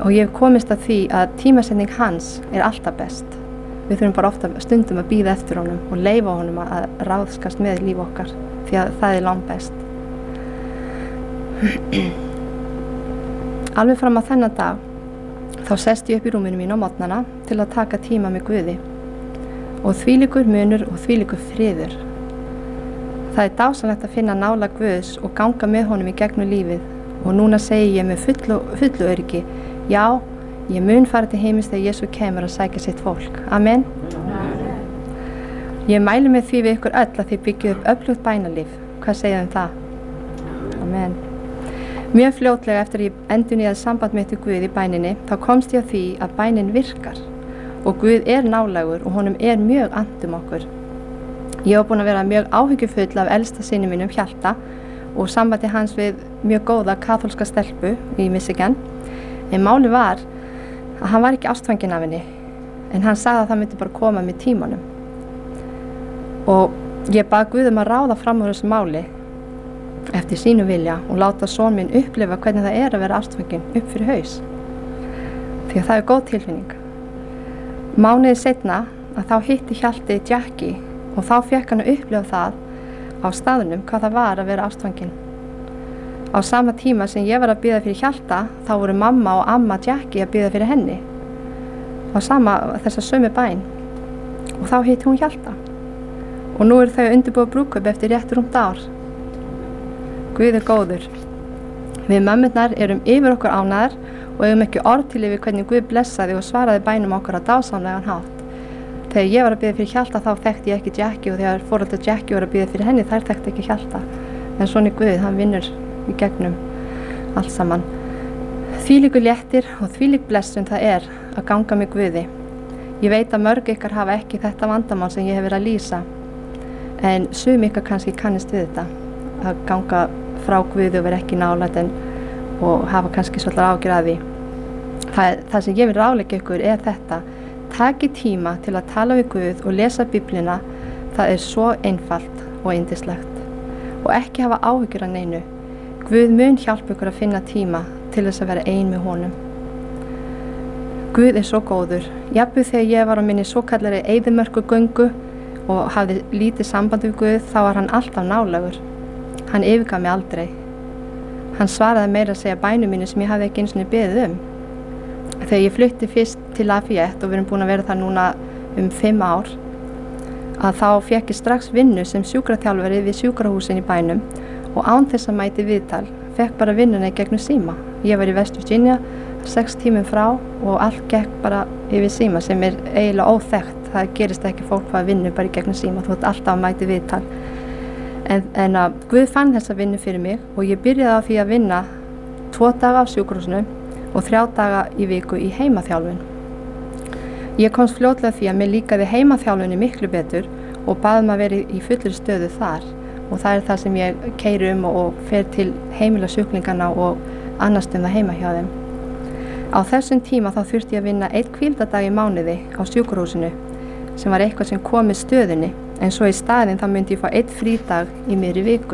og ég hef komist að því að tímasetning hans alltaf best. Við þurfum bara ofta stundum að bíða eftir honum og leyfa honum að ráðskast með líf okkar, því að það langt best. Alveg fram á þennan dag þá sest ég upp í rúminu mínu á morgnana til að taka tíma með Guði, og þvílíkur munur og þvílíkur friður. Það dásamlegt að finna nálægð Guðs og ganga með honum í gegnum lífið, og núna segi ég með fullu öryggi: já, ég mun fara til heimis þegar Jesú kemur að sækja sitt fólk. Amen. Ég mæli með því við ykkur öll að þið byggju upp öflugt bænalíf. Hvað segja það? Amen. Mjög fljótlega eftir að ég endurnýjaði samband mitt við Guð í bæninni, þá komst ég að því að bænin virkar og Guð nálægur og honum mjög annt okkur. Ég var búin að vera mjög áhyggjufull af elsta syni mínum, Hjalta, og sambandi hans við mjög góða kaþólska stelpu í Michigan. En máli var að hann var ekki ástfanginn af henni, en hann sagði að það myndi bara koma með tímanum. Og ég bað Guð að ráða fram úr þessu máli eftir sínu vilja og láta son minn upplifa hvernig það að vera ástfanginn upp fyrir haus. Því að það góð tilfinning. Mánuði seinna að þá hitti Hjalti Jackie og þá fékk hann að upplifa það á staðnum hvað það var að vera ástfanginn. Á sama tíma sem ég var að bíða fyrir Hjalta, þá voru mamma og amma Jackie að bíða fyrir henni á þessa sömu bæn, og þá hitti hún Hjalta. Og nú þau að undirbúa brúðkaup eftir rétt rúmt ár. Guð góður. Við mömmurnar erum yfir okkur ánægðar og eigum ekki orð til yfir hvernig Guð blessaði og svaraði bænum okkar á dásamlegan hátt. Þegar ég var að bíða fyrir Hjalta þá þekkti ég ekki Jackie, og þegar foreldrar Jackie voru að bíða fyrir henni, þær þekkti ekki Hjalta. En svona Guð, hann vinnur í gegnum allt saman. Þvílíkur léttir og þvílík blessun það að ganga með Guði. Ég veit að mörg ykkar hafa ekki þetta vandamál sem ég hef verið að lýsa, en sum ykkar kannski kannist við þetta, að ganga frá Guði og vera ekki nálægt og hafa kannski svolítið ágjur að því. Það sem ég vil ráðleggja ykkur þetta: takið tíma til að tala við Guð og lesa Biblíuna. Það svo einfalt og yndislegt, og ekki hafa áhyggjur af neinu. Guð mun hjálpa ykkur að finna tíma til þess að vera ein með honum. Guð svo góður. Jafnvel þegar ég var á minni svokallari eyðimörkugöngu og hafði lítið samband við Guð, þá var hann alltaf nálægur. Hann yfirgaf mig aldrei. Hann svaraði meira að segja bænum mínu sem ég hafði ekki einu sinni beðið Þegar ég flutti fyrst til Lafayette, og við erum búin að vera þar núna 5 ár, að þá fékk ég strax vinnu sem sjúkraþjálfari við sjúkrahúsin í bænum, og án þess að mæti viðtal, fékk bara vinnuna í gegnum síma. Ég var í West Virginia, 6 tímum frá, og allt gekk bara yfir síma, sem eiginlega óþekkt. Það gerist ekki, fólk fá að vinna bara í gegnum síma, þú ert alltaf að mæti viðtal. En að Guð fann þessa vinnu fyrir mig, og ég byrjaði á því að vinna 2 daga á sjúkrahúsinu og 3 daga í viku í heimaþjálfun. Ég komst fljótlega því að mér líkaði heimaþjálfunni miklu betur og baði að vera í fullri stöðu þar, og það það sem ég keyri og fer til heimila sjúklingana og annast það heima hjá þeim. Á þessum tíma þá þurfti ég að vinna 1 hvíldardag í mánuði á sjúkrahúsinu, sem var eitthvað sem kom með stöðunni, en svo í staðinn þá myndi ég fá 1 frídag í miðri viku.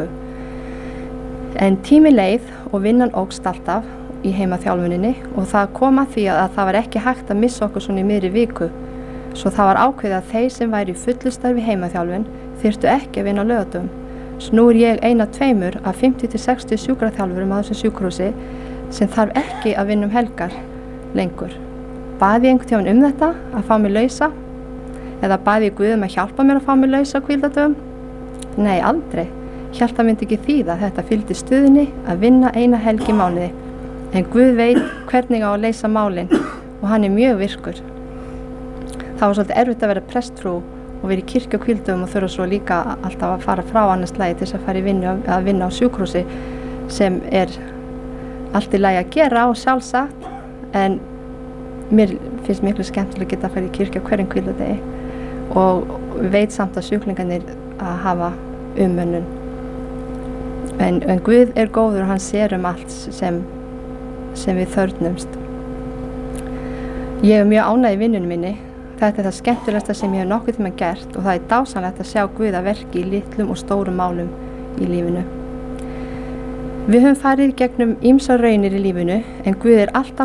En tími leið og vinnan ókst alltaf í heimaþjálfuninni, og það kom að því að það var ekki hægt að missa okkur svona í miðri viku. Svo það var ákveðið að þeir sem væri í fullu starfi heimaþjálfun þyrftu ekki að vinna á laugardögum. Svo nú ég ein af 2 af 50-60 sjúkraþjálfurum á þessu sjúkrahúsi sem þarf ekki að vinna helgar lengur. Baði ég einhvern tímann þetta að fá mig lausa? Eða baði ég Guð að hjálpa mér að fá mig lausa á hvíldardögum? Nei, aldrei. Hjalta myndi ekki þýða að þetta fylgdi stöðunni að vinna 1 helg í mánuði. En Guð veit hvernig á að leysa málin, og hann mjög virkur. Það var svolítið erfitt að vera prestfrú og vera í kirkju á hvíldardögum og þurfa svo líka alltaf að fara frá annars lagi til þess að fara að vinna á sjúkrahúsi, sem allt í lagi að gera og sjálfsagt, en mér finnst miklu skemmtilega að geta að fara í kirkju á hverjum hvíldardegi, og veit samt að sjúklingarnir að hafa umönnun. En Guð góður og hann sér allt sem við þörfnumst. Ég mjög ánægð í vinnunni minni. Þetta það skemmtilegasta sem ég hef nokkuð tíma gert, og það dásamlegt að sjá Guð að verki í litlum og stórum málum í lífinu. Við höfum farið gegnum ýmsar raunir í lífinu, en Guð alltaf